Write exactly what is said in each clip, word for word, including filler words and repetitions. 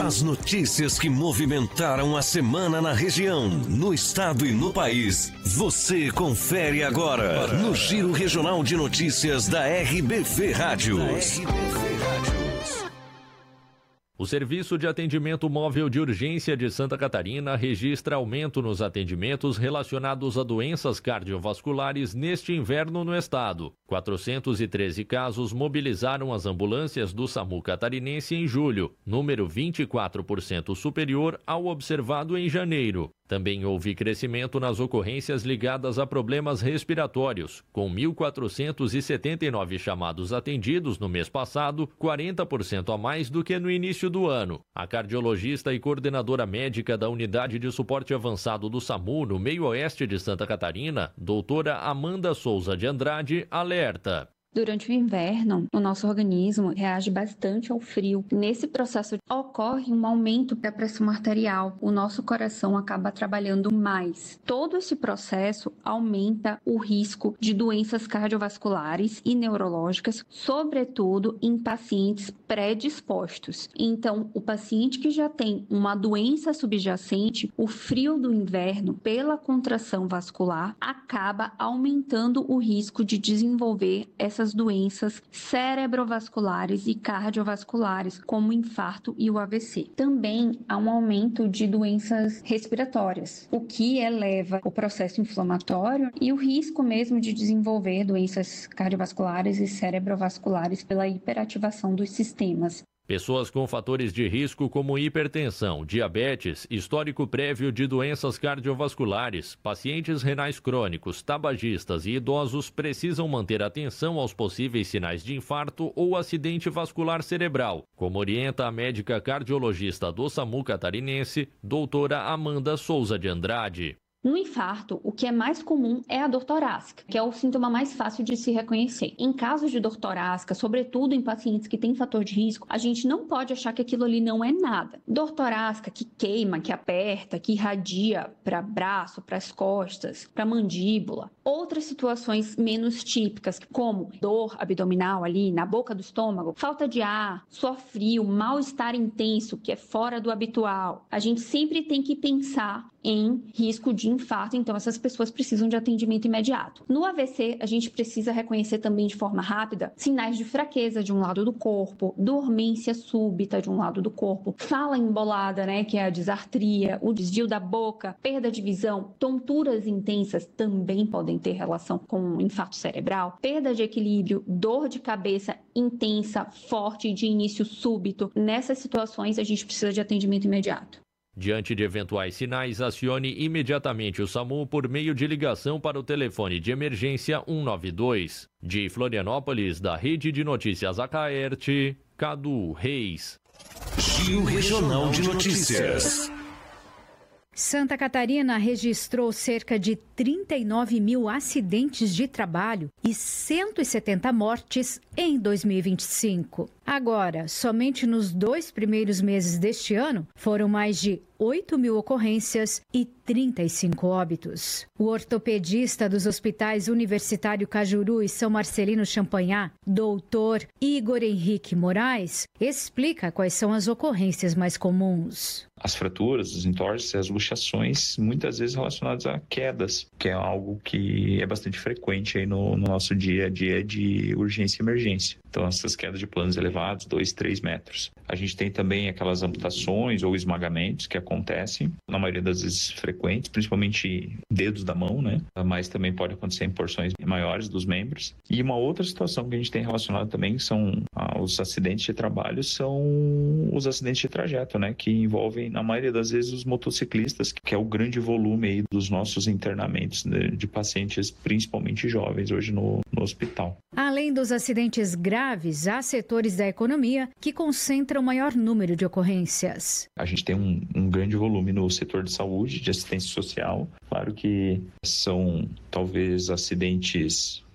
As notícias que movimentaram a semana na região, no estado e no país. Você confere agora no Giro Regional de Notícias da R B V Rádios. O Serviço de Atendimento Móvel de Urgência de Santa Catarina registra aumento nos atendimentos relacionados a doenças cardiovasculares neste inverno no estado. quatrocentos e treze casos mobilizaram as ambulâncias do SAMU catarinense em julho, número vinte e quatro por cento superior ao observado em janeiro. Também houve crescimento nas ocorrências ligadas a problemas respiratórios, com mil quatrocentos e setenta e nove chamados atendidos no mês passado, quarenta por cento a mais do que no início do ano. A cardiologista e coordenadora médica da Unidade de Suporte Avançado do SAMU no meio-oeste de Santa Catarina, doutora Amanda Souza de Andrade, alerta. Durante o inverno, o nosso organismo reage bastante ao frio. Nesse processo ocorre um aumento da pressão arterial. O nosso coração acaba trabalhando mais. Todo esse processo aumenta o risco de doenças cardiovasculares e neurológicas, sobretudo em pacientes predispostos. Então, o paciente que já tem uma doença subjacente, o frio do inverno, pela contração vascular, acaba aumentando o risco de desenvolver essa doenças cerebrovasculares e cardiovasculares, como o infarto e o A V C. Também há um aumento de doenças respiratórias, o que eleva o processo inflamatório e o risco mesmo de desenvolver doenças cardiovasculares e cerebrovasculares pela hiperativação dos sistemas. Pessoas com fatores de risco como hipertensão, diabetes, histórico prévio de doenças cardiovasculares, pacientes renais crônicos, tabagistas e idosos precisam manter atenção aos possíveis sinais de infarto ou acidente vascular cerebral, como orienta a médica cardiologista do SAMU catarinense, doutora Amanda Souza de Andrade. No infarto, o que é mais comum é a dor torácica, que é o sintoma mais fácil de se reconhecer. Em casos de dor torácica, sobretudo em pacientes que têm fator de risco, a gente não pode achar que aquilo ali não é nada. Dor torácica que queima, que aperta, que irradia para braço, para as costas, para a mandíbula. Outras situações menos típicas, como dor abdominal ali na boca do estômago, falta de ar, suor frio, mal-estar intenso, que é fora do habitual. A gente sempre tem que pensar em risco de infarto, então essas pessoas precisam de atendimento imediato. No A V C, a gente precisa reconhecer também de forma rápida sinais de fraqueza de um lado do corpo, dormência súbita de um lado do corpo, fala embolada, né, que é a disartria, o desvio da boca, perda de visão, tonturas intensas também podem ter relação com infarto cerebral, perda de equilíbrio, dor de cabeça intensa, forte, de início súbito. Nessas situações, a gente precisa de atendimento imediato. Diante de eventuais sinais, acione imediatamente o SAMU por meio de ligação para o telefone de emergência um nove dois. De Florianópolis, da Rede de Notícias Acaerte, Cadu Reis. Giro Regional de Notícias. Santa Catarina registrou cerca de trinta e nove mil acidentes de trabalho e cento e setenta mortes em dois mil e vinte e cinco. Agora, somente nos dois primeiros meses deste ano, foram mais de oito mil ocorrências e trinta e cinco óbitos. O ortopedista dos hospitais Universitário Cajuru e São Marcelino Champagnat, doutor Igor Henrique Moraes, explica quais são as ocorrências mais comuns. As fraturas, os entorses, as luxações, muitas vezes relacionadas a quedas, que é algo que é bastante frequente aí no, no nosso dia a dia de urgência e emergência. Então, essas quedas de planos elevados, dois, três metros. A gente tem também aquelas amputações ou esmagamentos que acontecem, na maioria das vezes frequentes, principalmente dedos da mão, né? Mas também pode acontecer em porções maiores dos membros. E uma outra situação que a gente tem relacionado também são ah, os acidentes de trabalho, são os acidentes de trajeto, né? Que envolvem, na maioria das vezes, os motociclistas, que é o grande volume aí dos nossos internamentos de, de pacientes, principalmente jovens, hoje no, no hospital. Além dos acidentes graves, há setores da economia que concentram o maior número de ocorrências. A gente tem um, um grande volume no setor de saúde, de assistência social. Claro que são, talvez, acidentes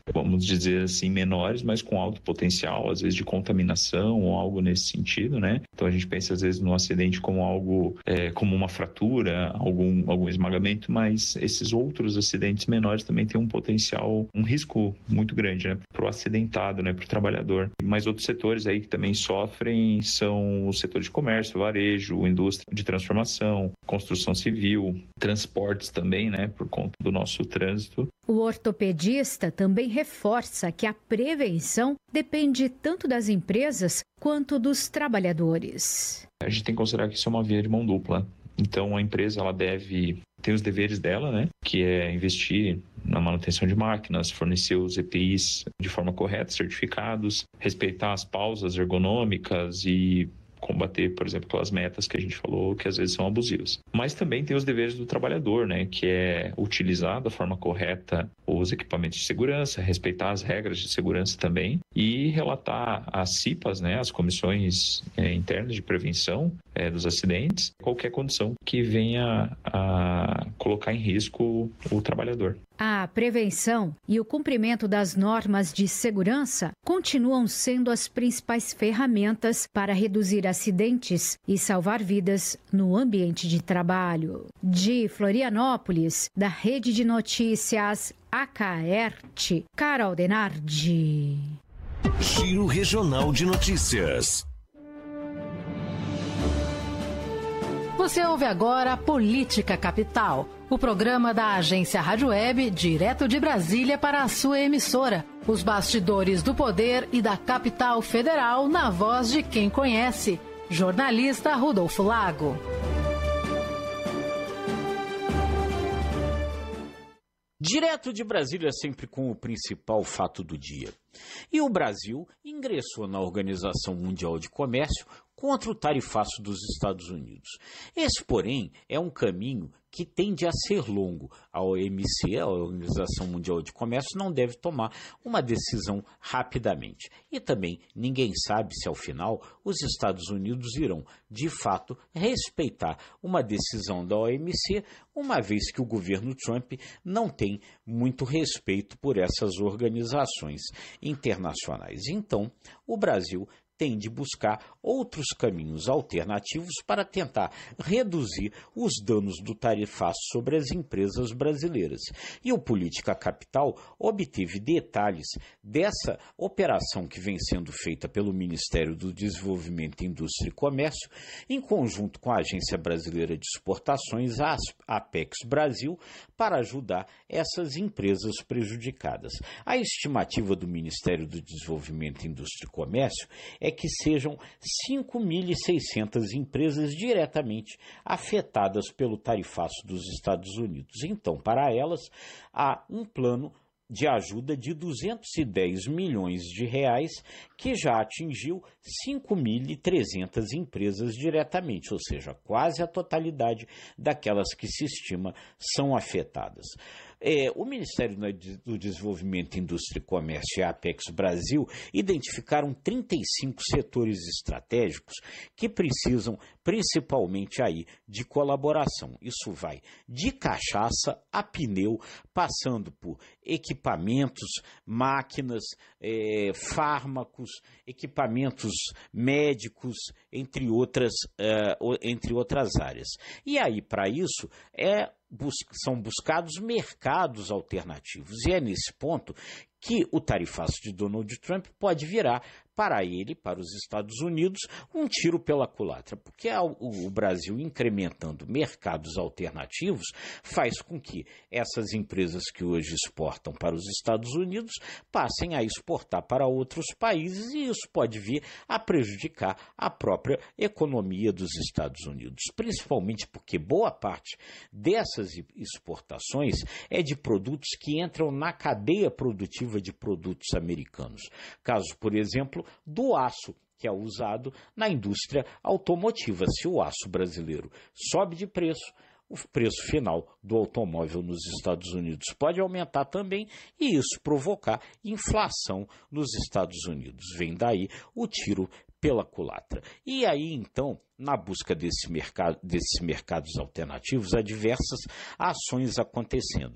vamos dizer assim, menores, mas com alto potencial, às vezes de contaminação ou algo nesse sentido, né? Então a gente pensa às vezes no acidente como algo, é, como uma fratura, algum, algum esmagamento, mas esses outros acidentes menores também têm um potencial, um risco muito grande, né? Para o acidentado, né? Para o trabalhador. Mas outros setores aí que também sofrem são os setores de comércio, varejo, indústria de transformação, construção civil, transportes também, né? Por conta do nosso trânsito. O ortopedista também reforça que a prevenção depende tanto das empresas quanto dos trabalhadores. A gente tem que considerar que isso é uma via de mão dupla. Então, a empresa ela deve ter os deveres dela, né? Que é investir na manutenção de máquinas, fornecer os E P Is de forma correta, certificados, respeitar as pausas ergonômicas e combater, por exemplo, aquelas metas que a gente falou que às vezes são abusivas. Mas também tem os deveres do trabalhador, né, que é utilizar da forma correta os equipamentos de segurança, respeitar as regras de segurança também e relatar às C I P As, né, as comissões é, internas de prevenção é, dos acidentes, qualquer condição que venha a colocar em risco o trabalhador. A prevenção e o cumprimento das normas de segurança continuam sendo as principais ferramentas para reduzir acidentes e salvar vidas no ambiente de trabalho. De Florianópolis, da Rede de Notícias Acaerte, Carol Denardi. Giro Regional de Notícias. Você ouve agora Política Capital, o programa da agência Rádio Web, direto de Brasília para a sua emissora. Os bastidores do poder e da capital federal na voz de quem conhece. Jornalista Rodolfo Lago. Direto de Brasília, sempre com o principal fato do dia. E o Brasil ingressou na Organização Mundial de Comércio contra o tarifaço dos Estados Unidos. Esse, porém, é um caminho que tende a ser longo. A O M C, a Organização Mundial de Comércio, não deve tomar uma decisão rapidamente. E também ninguém sabe se, ao final, os Estados Unidos irão, de fato, respeitar uma decisão da O M C, uma vez que o governo Trump não tem muito respeito por essas organizações internacionais. Então, o Brasil tem de buscar outros caminhos alternativos para tentar reduzir os danos do tarifaço sobre as empresas brasileiras. E o Política Capital obteve detalhes dessa operação que vem sendo feita pelo Ministério do Desenvolvimento, Indústria e Comércio, em conjunto com a Agência Brasileira de Exportações, a Apex Brasil, para ajudar essas empresas prejudicadas. A estimativa do Ministério do Desenvolvimento, Indústria e Comércio é que sejam cinco mil e seiscentas empresas diretamente afetadas pelo tarifaço dos Estados Unidos. Então, para elas, há um plano de ajuda de duzentos e dez milhões de reais, que já atingiu cinco mil e trezentas empresas diretamente, ou seja, quase a totalidade daquelas que se estima são afetadas. É, o Ministério do Desenvolvimento, Indústria e Comércio e a Apex Brasil identificaram trinta e cinco setores estratégicos que precisam principalmente aí de colaboração. Isso vai de cachaça a pneu, passando por equipamentos, máquinas, é, fármacos, equipamentos médicos, entre outras, é, entre outras áreas. E aí, para isso, é são buscados mercados alternativos. E é nesse ponto que o tarifaço de Donald Trump pode virar para ele, para os Estados Unidos, um tiro pela culatra, porque o Brasil incrementando mercados alternativos faz com que essas empresas que hoje exportam para os Estados Unidos passem a exportar para outros países, e isso pode vir a prejudicar a própria economia dos Estados Unidos, principalmente porque boa parte dessas exportações é de produtos que entram na cadeia produtiva de produtos americanos. Caso, por exemplo, do aço, que é usado na indústria automotiva. Se o aço brasileiro sobe de preço, o preço final do automóvel nos Estados Unidos pode aumentar também, e isso provocar inflação nos Estados Unidos. Vem daí o tiro pela culatra. E aí, então, na busca desse mercado, desses mercados alternativos, há diversas ações acontecendo.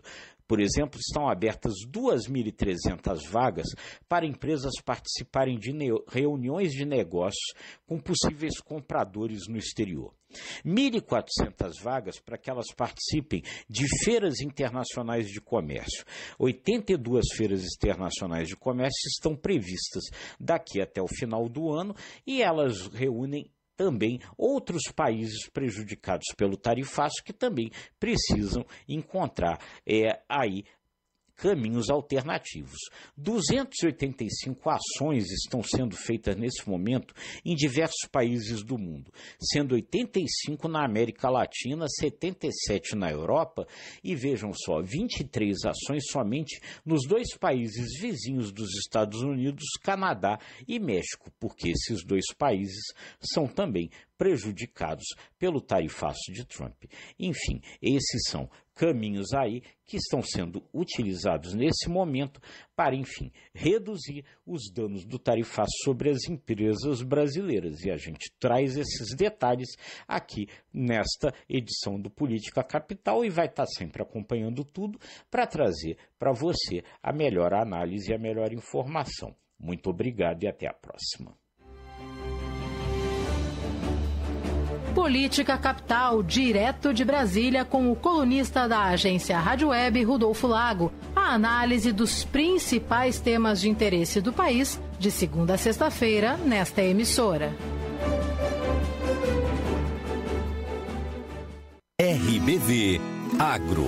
Por exemplo, estão abertas duas mil e trezentas vagas para empresas participarem de reuniões de negócios com possíveis compradores no exterior. mil e quatrocentas vagas para que elas participem de feiras internacionais de comércio. oitenta e duas feiras internacionais de comércio estão previstas daqui até o final do ano e elas reúnem também outros países prejudicados pelo tarifaço que também precisam encontrar é, aí caminhos alternativos. duzentas e oitenta e cinco ações estão sendo feitas nesse momento em diversos países do mundo, sendo oitenta e cinco na América Latina, setenta e sete na Europa e, vejam só, vinte e três ações somente nos dois países vizinhos dos Estados Unidos, Canadá e México, porque esses dois países são também prejudicados pelo tarifaço de Trump. Enfim, esses são caminhos aí que estão sendo utilizados nesse momento para, enfim, reduzir os danos do tarifaço sobre as empresas brasileiras. E a gente traz esses detalhes aqui nesta edição do Política Capital e vai estar sempre acompanhando tudo para trazer para você a melhor análise e a melhor informação. Muito obrigado e até a próxima. Política Capital, direto de Brasília, com o colunista da agência Rádio Web, Rodolfo Lago. A análise dos principais temas de interesse do país, de segunda a sexta-feira, nesta emissora. R B V Agro.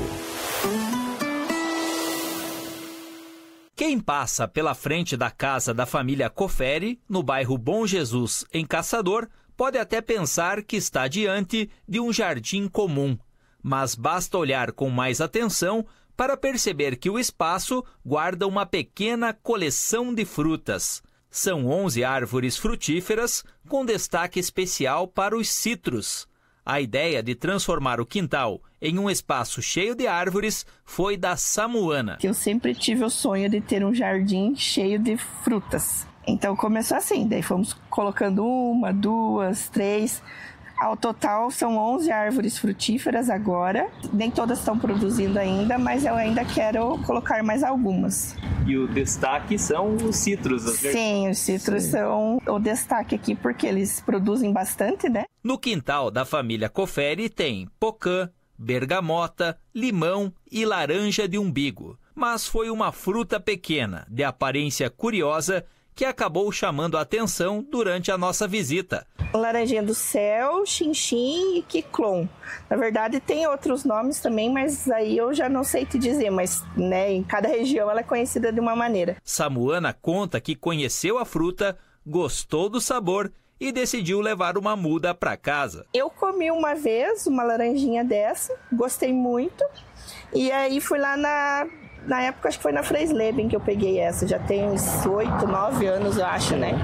Quem passa pela frente da casa da família Coferi, no bairro Bom Jesus, em Caçador, pode até pensar que está diante de um jardim comum, mas basta olhar com mais atenção para perceber que o espaço guarda uma pequena coleção de frutas. São onze árvores frutíferas, com destaque especial para os citros. A ideia de transformar o quintal em um espaço cheio de árvores foi da Samuana. Eu sempre tive o sonho de ter um jardim cheio de frutas. Então começou assim, daí fomos colocando uma, duas, três. Ao total são onze árvores frutíferas agora. Nem todas estão produzindo ainda, mas eu ainda quero colocar mais algumas. E o destaque são os citros. Sim, os citros Sim. são o destaque aqui porque eles produzem bastante, né? No quintal da família Coferi tem pocã, bergamota, limão e laranja de umbigo. Mas foi uma fruta pequena, de aparência curiosa, que acabou chamando a atenção durante a nossa visita. Laranjinha do céu, xinxim e quiclon. Na verdade tem outros nomes também, mas aí eu já não sei te dizer, mas né, em cada região ela é conhecida de uma maneira. Samuana conta que conheceu a fruta, gostou do sabor e decidiu levar uma muda para casa. Eu comi uma vez uma laranjinha dessa, gostei muito, e aí fui lá na... Na época, acho que foi na Freisleben que eu peguei essa. Já tem uns oito, nove anos, eu acho, né?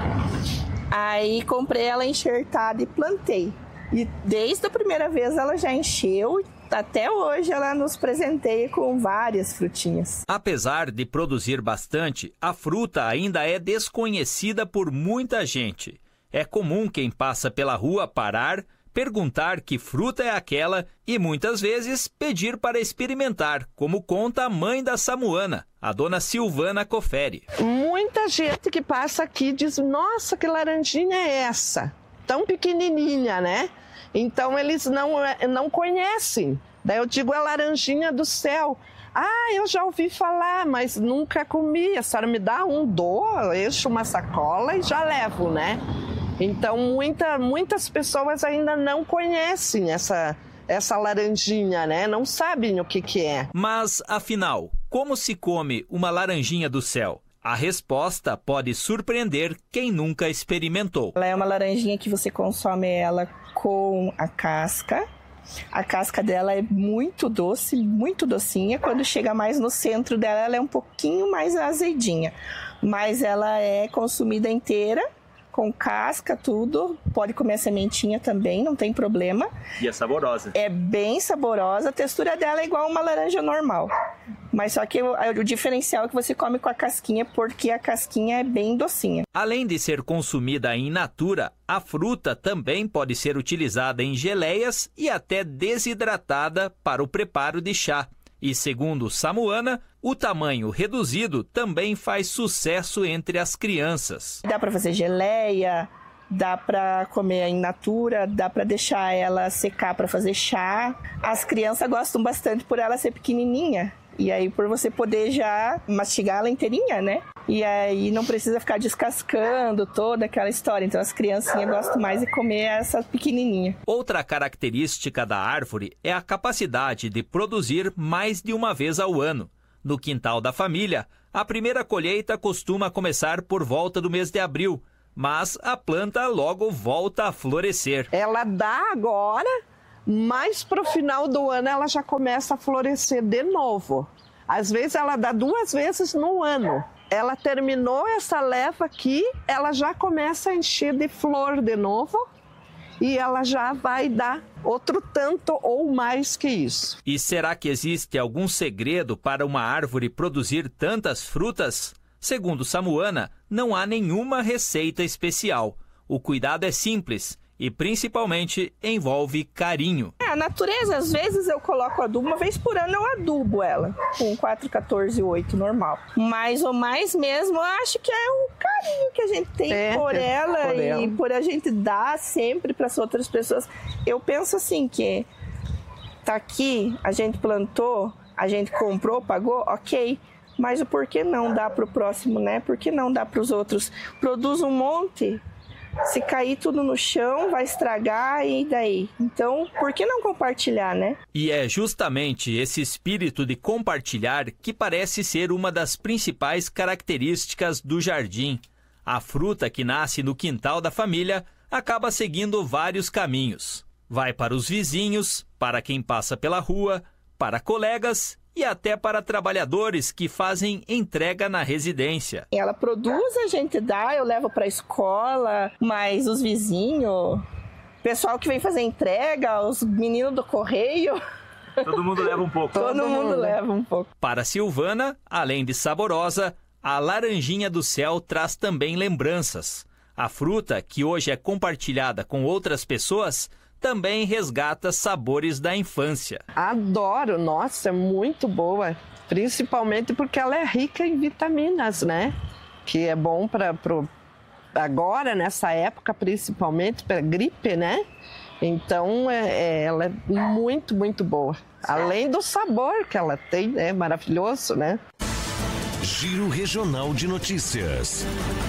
Aí comprei ela enxertada e plantei. E desde a primeira vez ela já encheu. Até hoje ela nos presenteia com várias frutinhas. Apesar de produzir bastante, a fruta ainda é desconhecida por muita gente. É comum quem passa pela rua parar, perguntar que fruta é aquela e muitas vezes pedir para experimentar, como conta a mãe da Samuana, a dona Silvana Coferi. Muita gente que passa aqui diz, nossa, que laranjinha é essa? Tão pequenininha, né? Então eles não, não conhecem. Daí eu digo, é laranjinha do céu. Ah, eu já ouvi falar, mas nunca comi. A senhora me dá um, dou, encho uma sacola e já levo, né? Então, muita, muitas pessoas ainda não conhecem essa, essa laranjinha, né? Não sabem o que, que é. Mas, afinal, como se come uma laranjinha do céu? A resposta pode surpreender quem nunca experimentou. Ela é uma laranjinha que você consome ela com a casca. A casca dela é muito doce, muito docinha. Quando chega mais no centro dela, ela é um pouquinho mais azedinha. Mas ela é consumida inteira, com casca, tudo. Pode comer a sementinha também, não tem problema. E é saborosa. É bem saborosa. A textura dela é igual uma laranja normal. Mas só que o, o diferencial é que você come com a casquinha, porque a casquinha é bem docinha. Além de ser consumida in natura, a fruta também pode ser utilizada em geleias e até desidratada para o preparo de chá. E segundo Samuana, o tamanho reduzido também faz sucesso entre as crianças. Dá para fazer geleia, dá para comer in natura, dá para deixar ela secar para fazer chá. As crianças gostam bastante por ela ser pequenininha. E aí por você poder já mastigar ela inteirinha, né? E aí não precisa ficar descascando toda aquela história. Então as criancinhas gostam mais de comer essa pequenininha. Outra característica da árvore é a capacidade de produzir mais de uma vez ao ano. No quintal da família, a primeira colheita costuma começar por volta do mês de abril, mas a planta logo volta a florescer. Ela dá agora, mas para o final do ano ela já começa a florescer de novo. Às vezes ela dá duas vezes no ano. Ela terminou essa leva aqui, ela já começa a encher de flor de novo e ela já vai dar outro tanto ou mais que isso. E será que existe algum segredo para uma árvore produzir tantas frutas? Segundo Samuana, não há nenhuma receita especial. O cuidado é simples e, principalmente, envolve carinho. É, a natureza, às vezes, eu coloco adubo. Uma vez por ano eu adubo ela, com quatro, quatorze, oito, normal. Mas o mais mesmo, eu acho que é o carinho que a gente tem é, por, é, ela por ela e por a gente dar sempre para as outras pessoas. Eu penso assim que tá aqui, a gente plantou, a gente comprou, pagou, ok. Mas o porquê não dá para o próximo, né? Por que não dá para os outros? Produz um monte. Se cair tudo no chão, vai estragar e daí? Então, por que não compartilhar, né? E é justamente esse espírito de compartilhar que parece ser uma das principais características do jardim. A fruta que nasce no quintal da família acaba seguindo vários caminhos. Vai para os vizinhos, para quem passa pela rua, para colegas e até para trabalhadores que fazem entrega na residência. Ela produz, a gente dá, eu levo para a escola, mas os vizinhos, pessoal que vem fazer entrega, os meninos do correio... Todo mundo leva um pouco. Todo, Todo mundo, mundo leva um pouco. Para Silvana, além de saborosa, a laranjinha do céu traz também lembranças. A fruta, que hoje é compartilhada com outras pessoas, também resgata sabores da infância. Adoro, nossa, é muito boa, principalmente porque ela é rica em vitaminas, né? Que é bom para agora, nessa época, principalmente para gripe, né? Então, é, é, ela é muito, muito boa. Além do sabor que ela tem, é maravilhoso, né? Giro Regional de Notícias.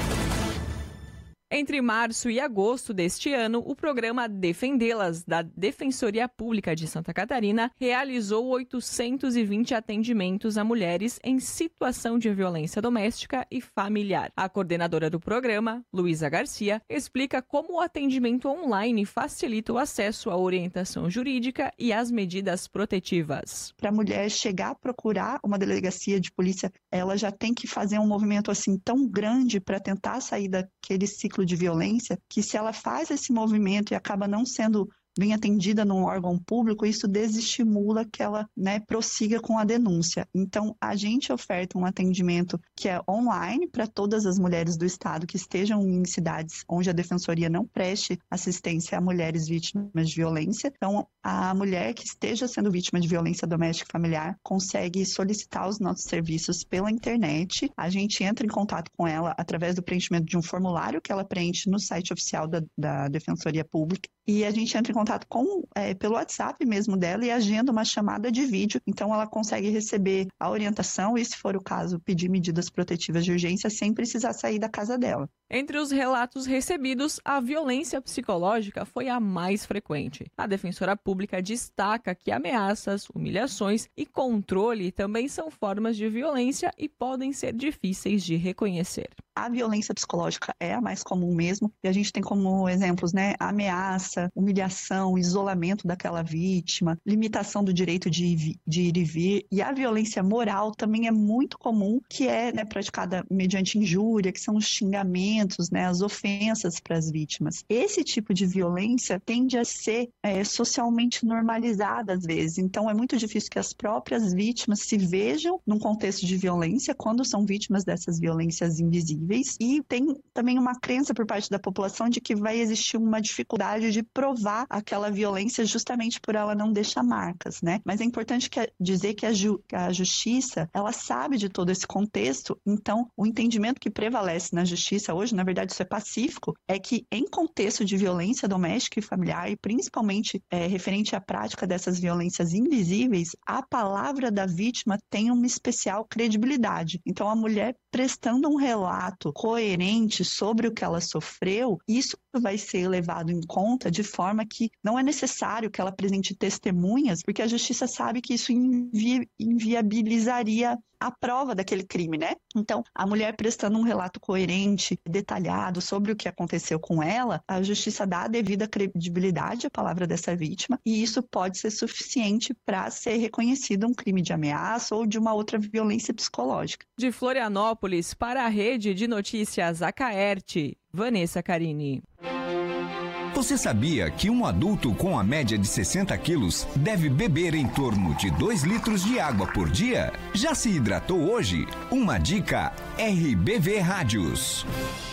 Entre março e agosto deste ano, o programa Defendê-las, da Defensoria Pública de Santa Catarina, realizou oitocentos e vinte atendimentos a mulheres em situação de violência doméstica e familiar. A coordenadora do programa, Luísa Garcia, explica como o atendimento online facilita o acesso à orientação jurídica e às medidas protetivas. Para a mulher chegar a procurar uma delegacia de polícia, ela já tem que fazer um movimento assim tão grande para tentar sair daquele ciclo de violência, que se ela faz esse movimento e acaba não sendo bem atendida num órgão público, isso desestimula que ela, né, prossiga com a denúncia. Então, a gente oferta um atendimento que é online para todas as mulheres do estado que estejam em cidades onde a defensoria não preste assistência a mulheres vítimas de violência. Então, a mulher que esteja sendo vítima de violência doméstica e familiar consegue solicitar os nossos serviços pela internet. A gente entra em contato com ela através do preenchimento de um formulário que ela preenche no site oficial da, da Defensoria Pública. E a gente entra em contato com, é, pelo WhatsApp mesmo dela e agenda uma chamada de vídeo. Então, ela consegue receber a orientação e, se for o caso, pedir medidas protetivas de urgência sem precisar sair da casa dela. Entre os relatos recebidos, a violência psicológica foi a mais frequente. A defensora pública destaca que ameaças, humilhações e controle também são formas de violência e podem ser difíceis de reconhecer. A violência psicológica é a mais comum mesmo, e a gente tem como exemplos, né, ameaça, humilhação, isolamento daquela vítima, limitação do direito de, de ir e vir, e a violência moral também é muito comum, que é, né, praticada mediante injúria, que são os xingamentos, né, as ofensas para as vítimas. Esse tipo de violência tende a ser é, socialmente normalizada às vezes, então é muito difícil que as próprias vítimas se vejam num contexto de violência quando são vítimas dessas violências invisíveis. E tem também uma crença por parte da população de que vai existir uma dificuldade de provar a aquela violência justamente por ela não deixar marcas, né? Mas é importante que, dizer que a, ju, a justiça, ela sabe de todo esse contexto, então o entendimento que prevalece na justiça hoje, na verdade isso é pacífico, é que em contexto de violência doméstica e familiar, e principalmente é, referente à prática dessas violências invisíveis, a palavra da vítima tem uma especial credibilidade. Então a mulher prestando um relato coerente sobre o que ela sofreu, isso vai ser levado em conta de forma que não é necessário que ela apresente testemunhas, porque a justiça sabe que isso invi- inviabilizaria a prova daquele crime, né? Então, a mulher prestando um relato coerente, detalhado sobre o que aconteceu com ela, a justiça dá a devida credibilidade à palavra dessa vítima e isso pode ser suficiente para ser reconhecido um crime de ameaça ou de uma outra violência psicológica. De Florianópolis para a Rede de Notícias Acaerte, Vanessa Carini. Você sabia que um adulto com a média de sessenta quilos deve beber em torno de dois litros de água por dia? Já se hidratou hoje? Uma dica R B V Rádios.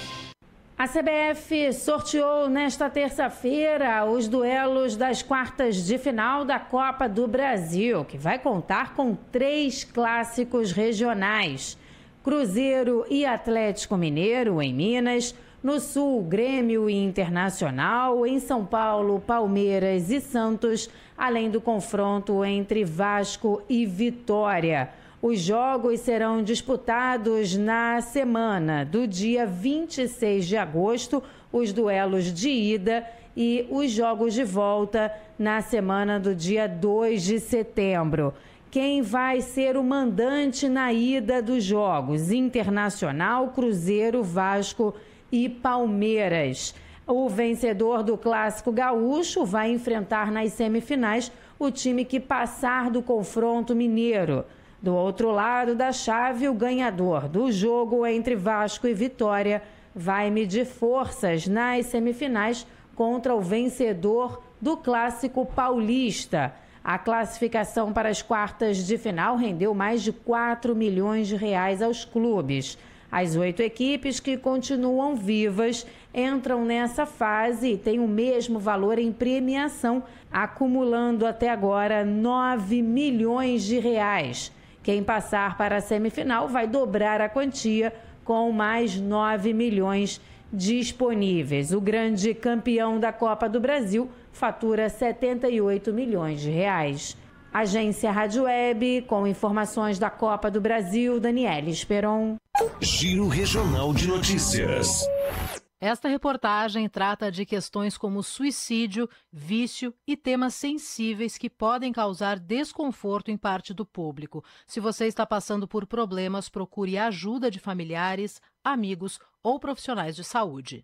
A C B F sorteou nesta terça-feira os duelos das quartas de final da Copa do Brasil, que vai contar com três clássicos regionais: Cruzeiro e Atlético Mineiro em Minas, no Sul, Grêmio e Internacional, em São Paulo, Palmeiras e Santos, além do confronto entre Vasco e Vitória. Os jogos serão disputados na semana do dia vinte e seis de agosto, os duelos de ida, e os jogos de volta na semana do dia dois de setembro. Quem vai ser o mandante na ida dos jogos? Internacional, Cruzeiro, Vasco e Palmeiras. O vencedor do Clássico Gaúcho vai enfrentar nas semifinais o time que passar do confronto mineiro. Do outro lado da chave, o ganhador do jogo entre Vasco e Vitória vai medir forças nas semifinais contra o vencedor do Clássico Paulista. A classificação para as quartas de final rendeu mais de quatro milhões de reais aos clubes. As oito equipes que continuam vivas entram nessa fase e têm o mesmo valor em premiação, acumulando até agora nove milhões de reais. Quem passar para a semifinal vai dobrar a quantia com mais nove milhões disponíveis. O grande campeão da Copa do Brasil fatura setenta e oito milhões de reais. Agência Rádio Web, com informações da Copa do Brasil, Daniela Esperon. Giro Regional de Notícias. Esta reportagem trata de questões como suicídio, vício e temas sensíveis que podem causar desconforto em parte do público. Se você está passando por problemas, procure a ajuda de familiares, amigos ou profissionais de saúde.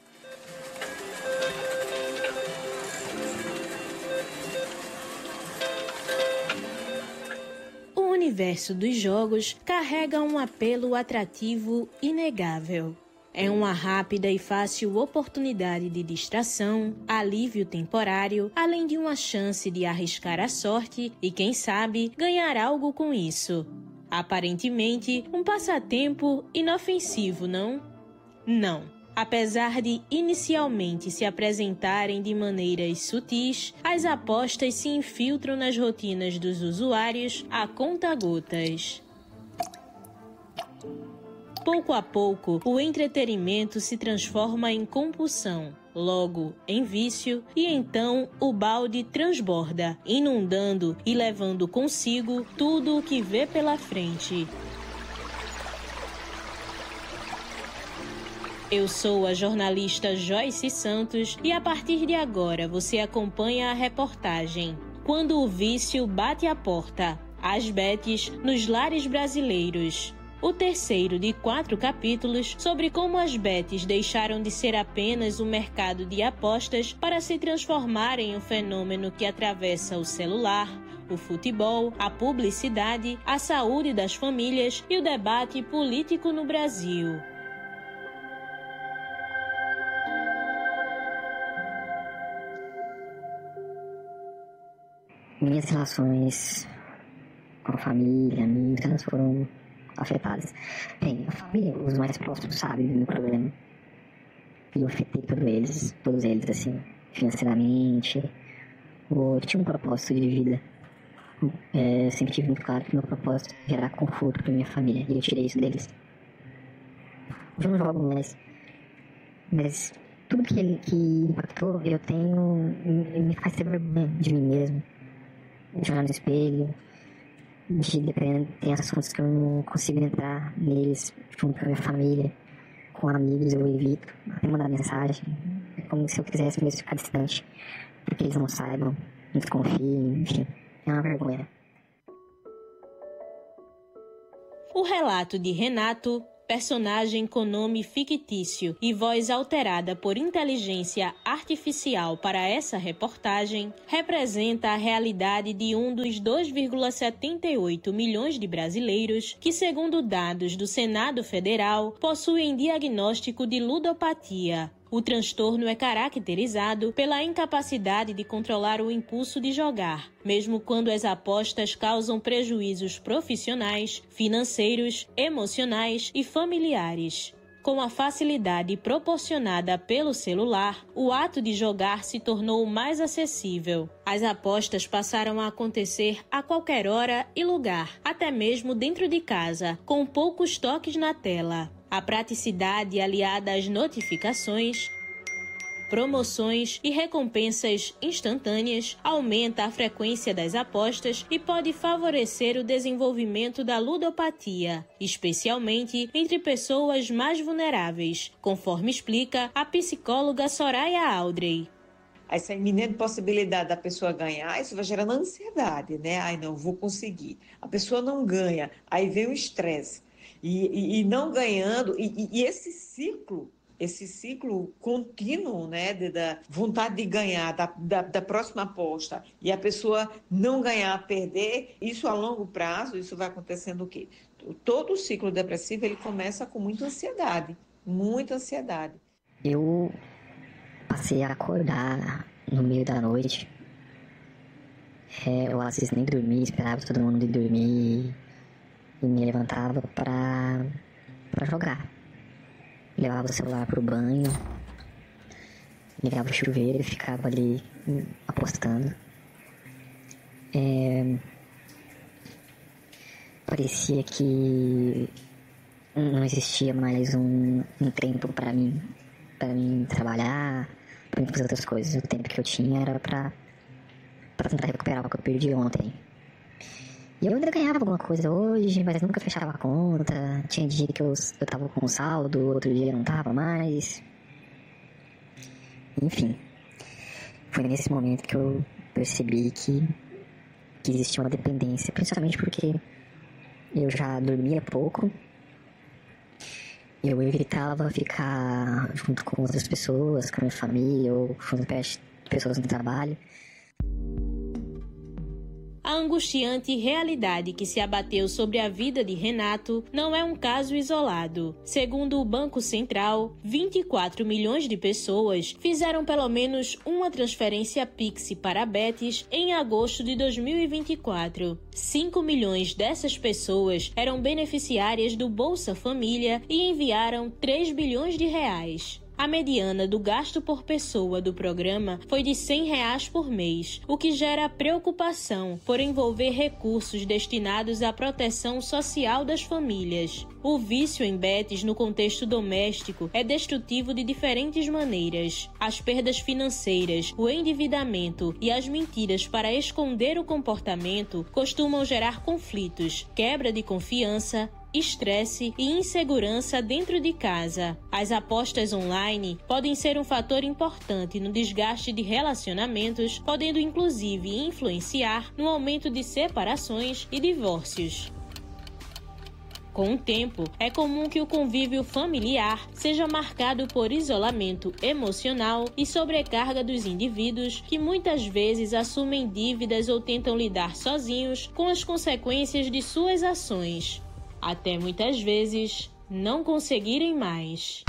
O universo dos jogos carrega um apelo atrativo inegável. É uma rápida e fácil oportunidade de distração, alívio temporário, além de uma chance de arriscar a sorte e, quem sabe, ganhar algo com isso. Aparentemente, um passatempo inofensivo, não? Não. Apesar de inicialmente se apresentarem de maneiras sutis, as apostas se infiltram nas rotinas dos usuários a conta-gotas. Pouco a pouco, o entretenimento se transforma em compulsão, logo em vício, e então o balde transborda, inundando e levando consigo tudo o que vê pela frente. Eu sou a jornalista Joyce Santos e a partir de agora você acompanha a reportagem Quando o Vício Bate a Porta, as bets nos lares brasileiros. O terceiro de quatro capítulos sobre como as bets deixaram de ser apenas um mercado de apostas para se transformar em um fenômeno que atravessa o celular, o futebol, a publicidade, a saúde das famílias e o debate político no Brasil. Minhas relações com a família, amigos, elas foram afetadas. Bem, a família, os mais próximos sabem do meu problema. E eu afetei todos eles, todos eles, assim, financeiramente, ou tinha um propósito de vida. É, eu sempre tive muito claro que meu propósito é gerar conforto para minha família, e eu tirei isso deles. Eu não jogo, mas, mas tudo que ele que impactou, eu tenho, me, me faz ter vergonha de mim mesmo, de olhar no espelho, de dependendo, tem assuntos que eu não consigo entrar neles junto com a minha família, com amigos, eu evito até mandar mensagem. É como se eu quisesse mesmo ficar distante, porque eles não saibam, não desconfiem, enfim, é uma vergonha. O relato de Renato, personagem com nome fictício e voz alterada por inteligência artificial para essa reportagem, representa a realidade de um dos dois vírgula setenta e oito milhões de brasileiros que, segundo dados do Senado Federal, possuem diagnóstico de ludopatia. O transtorno é caracterizado pela incapacidade de controlar o impulso de jogar, mesmo quando as apostas causam prejuízos profissionais, financeiros, emocionais e familiares. Com a facilidade proporcionada pelo celular, o ato de jogar se tornou mais acessível. As apostas passaram a acontecer a qualquer hora e lugar, até mesmo dentro de casa, com poucos toques na tela. A praticidade aliada às notificações, promoções e recompensas instantâneas aumenta a frequência das apostas e pode favorecer o desenvolvimento da ludopatia, especialmente entre pessoas mais vulneráveis, conforme explica a psicóloga Soraya Aldrey. Essa iminente possibilidade da pessoa ganhar, isso vai gerando ansiedade, né? Ai, não vou conseguir. A pessoa não ganha, aí vem o estresse. E, e, e não ganhando, e, e esse ciclo, esse ciclo contínuo, né, de, da vontade de ganhar, da, da, da próxima aposta, e a pessoa não ganhar, perder, isso a longo prazo, isso vai acontecendo o quê? Todo o ciclo depressivo, ele começa com muita ansiedade, muita ansiedade. Eu passei a acordar no meio da noite, é, eu às vezes nem dormia, esperava todo mundo ir dormir, e me levantava para para jogar. Levava o celular pro banho, ligava o chuveiro e ficava ali apostando. É... Parecia que não existia mais um, um tempo para mim, para mim trabalhar, para mim fazer outras coisas. O tempo que eu tinha era para para tentar recuperar o que eu perdi ontem. E eu ainda ganhava alguma coisa hoje, mas nunca fechava a conta. Tinha dia que eu, eu tava com saldo, outro dia eu não tava mais. Enfim, foi nesse momento que eu percebi que, que existia uma dependência, principalmente porque eu já dormia pouco. Eu evitava ficar junto com outras pessoas, com a minha família, ou junto perto de pessoas no trabalho. A angustiante realidade que se abateu sobre a vida de Renato não é um caso isolado. Segundo o Banco Central, vinte e quatro milhões de pessoas fizeram pelo menos uma transferência Pix para a Betis em agosto de dois mil e vinte e quatro. cinco milhões dessas pessoas eram beneficiárias do Bolsa Família e enviaram três bilhões de reais. A mediana do gasto por pessoa do programa foi de cem reais por mês, o que gera preocupação por envolver recursos destinados à proteção social das famílias. O vício em betes no contexto doméstico é destrutivo de diferentes maneiras. As perdas financeiras, o endividamento e as mentiras para esconder o comportamento costumam gerar conflitos, quebra de confiança, estresse e insegurança dentro de casa. As apostas online podem ser um fator importante no desgaste de relacionamentos, podendo inclusive influenciar no aumento de separações e divórcios. Com o tempo, é comum que o convívio familiar seja marcado por isolamento emocional e sobrecarga dos indivíduos que muitas vezes assumem dívidas ou tentam lidar sozinhos com as consequências de suas ações, até muitas vezes não conseguirem mais.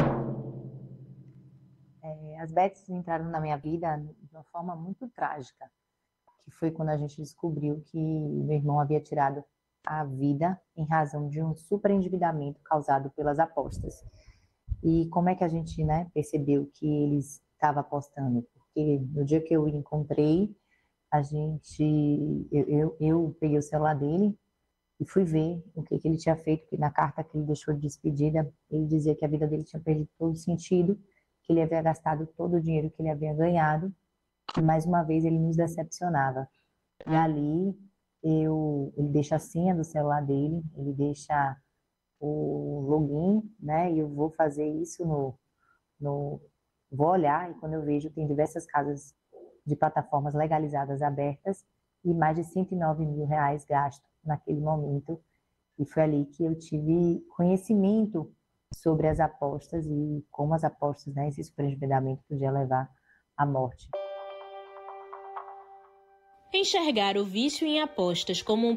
É, as betes entraram na minha vida de uma forma muito trágica, que foi quando a gente descobriu que meu irmão havia tirado a vida em razão de um superendividamento causado pelas apostas. E como é que a gente, né, percebeu que eles estavam apostando? Porque porque no dia que eu o encontrei, a gente, eu, eu, eu peguei o celular dele e fui ver o que, que ele tinha feito, porque na carta que ele deixou de despedida, ele dizia que a vida dele tinha perdido todo sentido, que ele havia gastado todo o dinheiro que ele havia ganhado, e mais uma vez ele nos decepcionava. E ali, eu, ele deixa a senha do celular dele, ele deixa o login, né, e eu vou fazer isso no, no... Vou olhar, e quando eu vejo, tem diversas casas de plataformas legalizadas abertas, e mais de cento e nove mil reais gastos naquele momento, e foi ali que eu tive conhecimento sobre as apostas e como as apostas, né, esse superendividamento podia levar à morte. Enxergar o vício em apostas como um